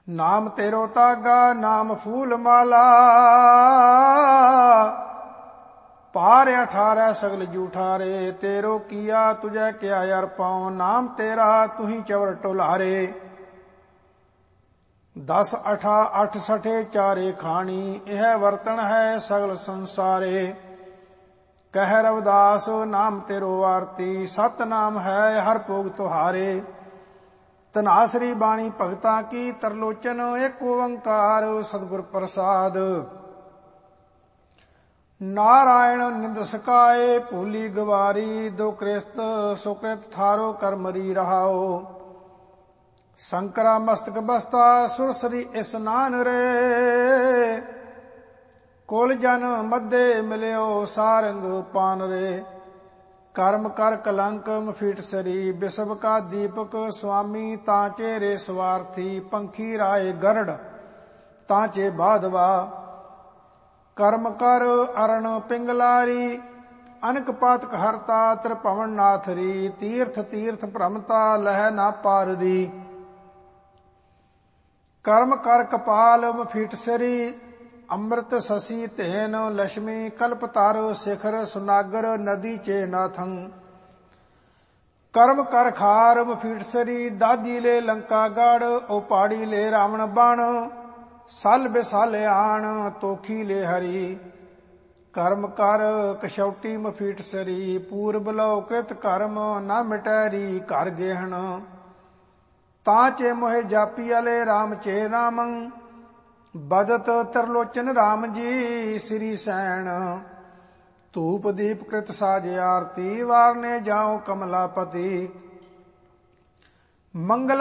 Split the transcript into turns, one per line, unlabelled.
ਨਾਮ ਤੇਰੋ ਤਾਗਾ ਨਾਮ ਫੂਲ ਮਾਲਾ, ਪਾਰ 18 ਸਗਲ ਜੂਠਾਰੇ। ਤੇਰੋ ਕੀਆ ਤੁਝੈ ਕਿਆ ਯਰ ਪਾਉ, ਨਾਮ ਤੇਰਾ ਤੁਹੀ ਚਵਰ ਟੋਲਾਰੇ। 10 8 8 ਸਠੇ ਚਾਰੇ ਖਾਣੀ, ਇਹ ਵਰਤਨ ਹੈ ਸਗਲ ਸੰਸਾਰੇ। ਕਹਿ ਰਵਿਦਾਸ ਨਾਮ ਤੇਰੋ ਆਰਤੀ, ਸਤ ਨਾਮ ਹੈ ਹਰ ਭੋਗ ਤੁਹਾਰੇ। ਧਨਾਸਰੀ ਬਾਣੀ ਭਗਤਾਂ ਕੀ, ਤਰਲੋਚਨ ਏਕ ਓੰਕਾਰ ਸਤਿਗੁਰ ਪ੍ਰਸਾਦ। ਨਾਰਾਇਣ ਨਿੰਦ ਸਕਾਏ ਭੂਲੀ ਗਵਾਰੀ, ਦੋ ਕ੍ਰਿਸਤ ਸੁਕ੍ਰਿਤ ਥਾਰੋ ਕਰਮਰੀ ਰਹਾਓ। ਸ਼ੰਕਰਾ ਮਸਤਕ ਬਸਤਾ ਸੁਰਸਰੀ ਇਸਨਾਨ ਰੇ, ਕੁਲ ਜਨ ਮੱਧੇ ਮਿਲਿਓ ਸਾਰੰਗ ਪਾਨ ਰੇ। ਕਰਮ ਕਰ ਕਲੰਕ ਮਫੀਟ ਸਰੀ, ਬਿਸਵ ਕਾ ਦੀਪਕ ਸੁਆਮੀ ਤਾਂਚੇ ਰੇ ਸਵਾਰਥੀ। ਪੰਖੀ ਰਾਏ ਗਰੜ ਤਾਂਚੇ ਬਾਧਵਾ, ਕਰਮ ਕਰ ਅਰਨ ਪਿੰਗਲਾਰੀ। ਅਨਕ ਪਾਤਕ ਹਰਤਾ ਤ੍ਰਿਭਵਨ ਨਾਥਰੀ, ਤੀਰਥ ਤੀਰਥ ਭ੍ਰਮਤਾ ਲਹਿ ਨਾ ਪਾਰਦੀ। ਕਰਮ ਕਰ ਕਪਾਲ ਮਫੀਟ ਸਰੀ, ਅੰਮ੍ਰਿਤ ਸਸੀ ਧੇਨ ਲక్ష్ਮੀ। ਕਲਪਤਾਰ ਸਿਖਰ ਸੁਨਾਗਰ ਨਦੀ ਚੇ ਨਾਥੰ। ਕਰਮ ਕਰ ਖਾਰ ਮਫੀਟ ਸਰੀ, ਦਾਦੀ ਲੈ ਲੰਕਾ ਗੜ। ਓ ਪਹਾੜੀ ਲੈ ਰਾਵਣ ਬਣ, ਸਲ ਬਿਸਲ ਆਣ ਤੋਖੀ ਲੈ ਹਰੀ। ਕਰਮ ਕਰ ਕਸ਼ੌਟੀ ਮਫੀਟ ਸਰੀ, ਪੂਰਬ ਲੋ ਕ੍ਰਿਤ ਕਰਮ ਨਾ ਮਿਟੈਰੀ ਘਰ ਗੇਹਣ। ਤਾਂਚੇ ਮੋਹਿ ਜਾਪੀ ਅਲੇ ਰਾਮ ਚੇ ਰਾਮੰ, ਬਦਤ ਤਰਲੋਚਨ ਰਾਮ ਜੀ ਸ੍ਰੀ ਸੈਣ। ਧੂਪ ਦੀਪ ਕ੍ਰਿਤ ਸਾਜ ਆਰਤੀ, ਵਾਰਨੇ ਜਾਉ ਕਮਲਾਪਤੀ। ਮੰਗਲ